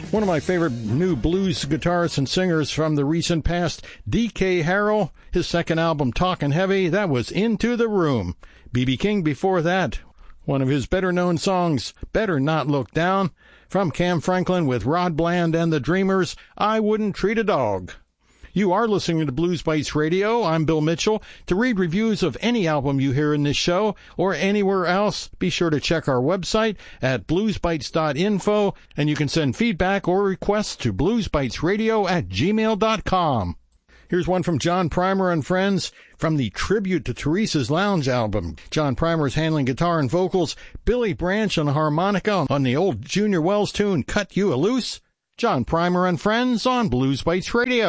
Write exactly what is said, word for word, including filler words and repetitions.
One of my favorite new blues guitarists and singers from the recent past, D K Harrell, his second album, Talkin' Heavy, that was Into the Room. B B King before that, one of his better-known songs, Better Not Look Down. From Cam Franklin with Rod Bland and the Dreamers, I Wouldn't Treat a Dog. You are listening to Blues Bites Radio. I'm Bill Mitchell. To read reviews of any album you hear in this show or anywhere else, be sure to check our website at bluesbites dot info, and you can send feedback or requests to bluesbitesradio at gmail dot com. Here's one from John Primer and Friends from the Tribute to Teresa's Lounge album. John Primer's handling guitar and vocals, Billy Branch on harmonica on the old Junior Wells tune, Cut You a Loose. John Primer and Friends on Blues Bites Radio.